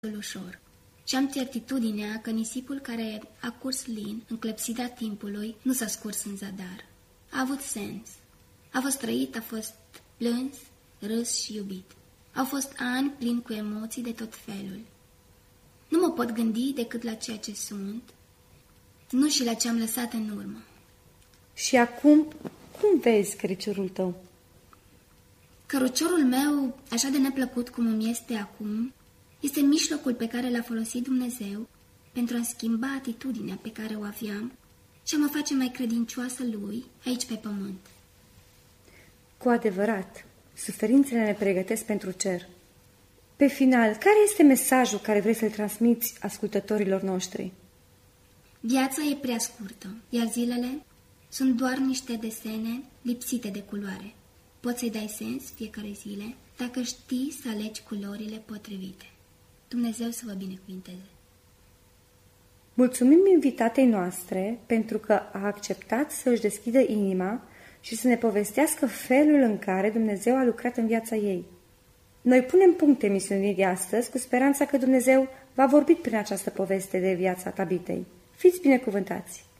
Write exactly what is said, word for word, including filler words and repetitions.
ușor. Și am certitudinea că nisipul care a curs lin în clepsida timpului nu s-a scurs în zadar. A avut sens. A fost trăit, a fost plâns, râs și iubit. Au fost ani plini cu emoții de tot felul. Nu mă pot gândi decât la ceea ce sunt, nu și la ce am lăsat în urmă. Și acum, cum vezi căruciorul tău? Căruciorul meu, așa de neplăcut cum îmi este acum, este mijlocul pe care l-a folosit Dumnezeu pentru a schimba atitudinea pe care o aveam și a mă face mai credincioasă Lui aici pe pământ. Cu adevărat, suferințele ne pregătesc pentru cer. Pe final, care este mesajul care vrei să-l transmiți ascultătorilor noștri? Viața e prea scurtă, iar zilele sunt doar niște desene lipsite de culoare. Poți să-i dai sens fiecare zile dacă știi să alegi culorile potrivite. Dumnezeu să vă binecuvinteze! Mulțumim invitatei noastre pentru că a acceptat să își deschidă inima și să ne povestească felul în care Dumnezeu a lucrat în viața ei. Noi punem punct emisiunii de astăzi cu speranța că Dumnezeu v-a vorbit prin această poveste de viața Tabitei. Fiți binecuvântați!